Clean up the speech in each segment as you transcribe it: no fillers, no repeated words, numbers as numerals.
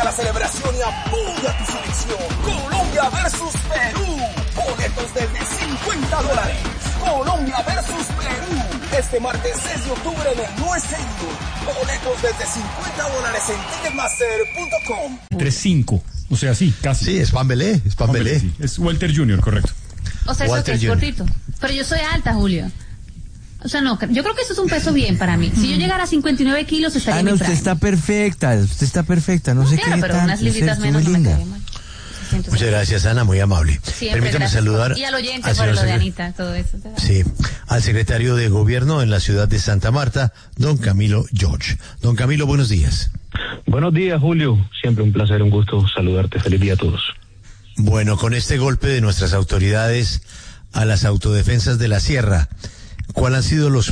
la celebración y apoya tu selección. Colombia versus Perú. Boletos desde $50. Colombia versus Perú. Este martes 6 de octubre en el US Stadium. Boletos desde $50 en ticketmaster.com. 3-5. O sea, sí, casi. Sí, es Pambelé, es Pambelé. Sí. Es Walter Jr., correcto. O sea, eso que es cortito. Pero yo soy alta, Julio. O sea, no, yo creo que eso es un peso bien para mí. Si yo llegara a 59 kilos, estaría en mi usted está perfecta, no sé claro, qué pero tanto, unas libritas menos no me caería mal. Muchas gracias, Ana, muy amable. Siempre, permítame saludar y al oyente por lo de Anita, todo eso. Sí, al secretario de Gobierno en la ciudad de Santa Marta, don Camilo George. Don Camilo, buenos días. Buenos días, Julio. Siempre un placer, un gusto saludarte. Feliz día a todos. Bueno, con este golpe de nuestras autoridades a las autodefensas de la sierra, ¿cuáles han sido los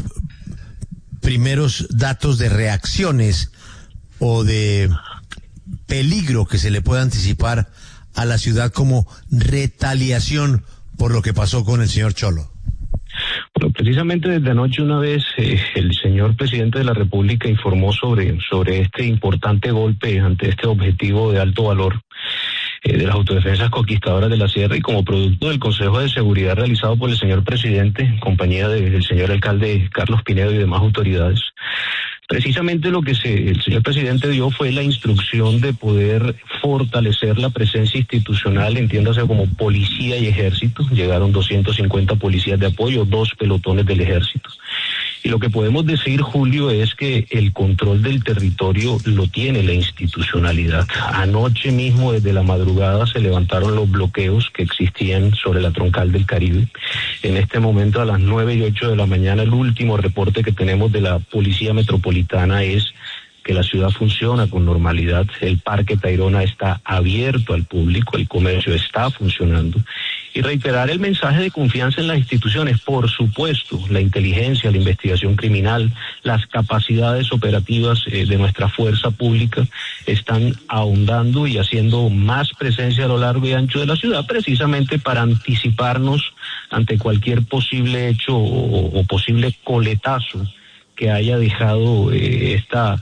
primeros datos de reacciones o de peligro que se le pueda anticipar a la ciudad como retaliación por lo que pasó con el señor Cholo? Bueno, precisamente desde anoche una vez el señor presidente de la República informó sobre este importante golpe ante este objetivo de alto valor de las autodefensas conquistadoras de la sierra, y como producto del Consejo de Seguridad realizado por el señor presidente en compañía del señor alcalde Carlos Pinedo y demás autoridades. Precisamente lo que el señor presidente dio fue la instrucción de poder fortalecer la presencia institucional, entiéndase como policía y ejército. Llegaron 250 policías de apoyo, 2 pelotones del ejército. Y lo que podemos decir, Julio, es que el control del territorio lo tiene la institucionalidad. Anoche mismo, desde la madrugada, se levantaron los bloqueos que existían sobre la troncal del Caribe. En este momento, a las 9:08 de la mañana, el último reporte que tenemos de la Policía Metropolitana es que la ciudad funciona con normalidad. El Parque Tayrona está abierto al público, el comercio está funcionando. Y reiterar el mensaje de confianza en las instituciones, por supuesto, la inteligencia, la investigación criminal, las capacidades operativas de nuestra fuerza pública están ahondando y haciendo más presencia a lo largo y ancho de la ciudad, precisamente para anticiparnos ante cualquier posible hecho o posible coletazo que haya dejado esta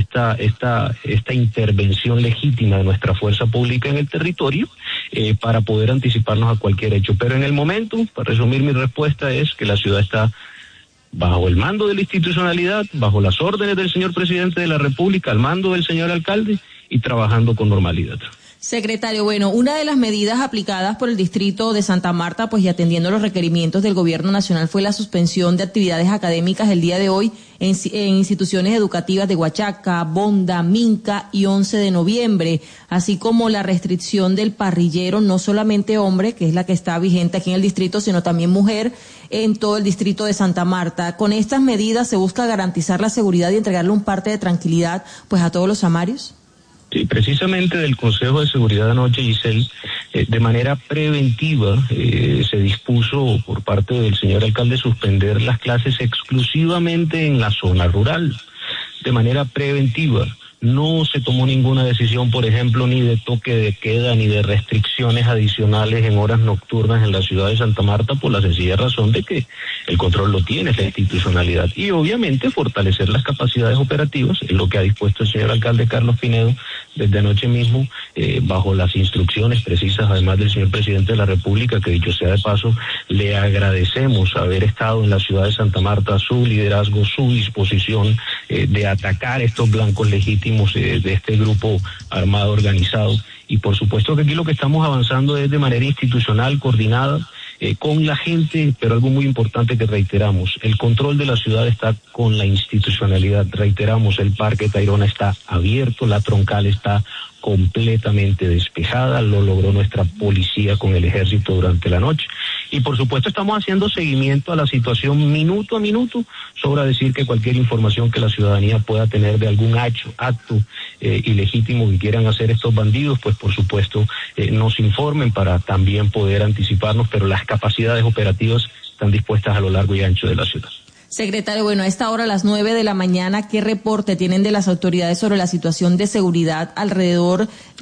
intervención legítima de nuestra fuerza pública en el territorio para poder anticiparnos a cualquier hecho. Pero en el momento, para resumir mi respuesta, es que la ciudad está bajo el mando de la institucionalidad, bajo las órdenes del señor presidente de la República, al mando del señor alcalde y trabajando con normalidad. Secretario, bueno, una de las medidas aplicadas por el distrito de Santa Marta, pues y atendiendo los requerimientos del gobierno nacional, fue la suspensión de actividades académicas el día de hoy en instituciones educativas de Huachaca, Bonda, Minca y 11 de noviembre, así como la restricción del parrillero, no solamente hombre, que es la que está vigente aquí en el distrito, sino también mujer en todo el distrito de Santa Marta. Con estas medidas se busca garantizar la seguridad y entregarle un parte de tranquilidad pues a todos los samarios. Sí, precisamente del Consejo de Seguridad anoche, Giselle, de manera preventiva se dispuso por parte del señor alcalde suspender las clases exclusivamente en la zona rural, de manera preventiva. No se tomó ninguna decisión, por ejemplo, ni de toque de queda, ni de restricciones adicionales en horas nocturnas en la ciudad de Santa Marta, por la sencilla razón de que el control lo tiene la institucionalidad. Y obviamente fortalecer las capacidades operativas, es lo que ha dispuesto el señor alcalde Carlos Pinedo desde anoche mismo, bajo las instrucciones precisas, además del señor presidente de la República, que dicho sea de paso, le agradecemos haber estado en la ciudad de Santa Marta, su liderazgo, su disposición de atacar estos blancos legítimos de este grupo armado organizado. Y por supuesto que aquí lo que estamos avanzando es de manera institucional, coordinada, con la gente, pero algo muy importante que reiteramos, el control de la ciudad está con la institucionalidad. Reiteramos, el Parque Tayrona está abierto, la troncal está completamente despejada, lo logró nuestra policía con el ejército durante la noche. Y por supuesto estamos haciendo seguimiento a la situación minuto a minuto, sobra decir que cualquier información que la ciudadanía pueda tener de algún acto ilegítimo que quieran hacer estos bandidos, pues por supuesto nos informen para también poder anticiparnos, pero las capacidades operativas están dispuestas a lo largo y ancho de la ciudad. Secretario, bueno, a esta hora, a las 9 de la mañana, ¿qué reporte tienen de las autoridades sobre la situación de seguridad alrededor